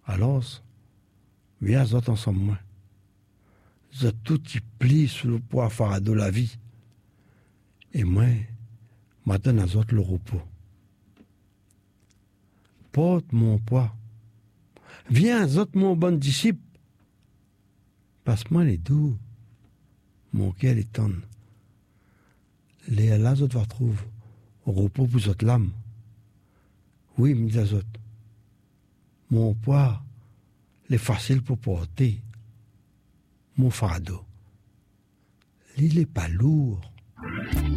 Alors, viens autres ensemble moi. Vous tout y plie sous le poids fardeau de la vie. Et moi, maintenant, à autres le repos. Porte mon poids. Viens autres mon bon disciple. Passe-moi les doux. Mon cœur est tendre. Les là autres va retrouver au repos pour votre l'âme. Oui, mais les autres. Mon poids, il est facile pour porter. Mon fardeau, il n'est pas lourd.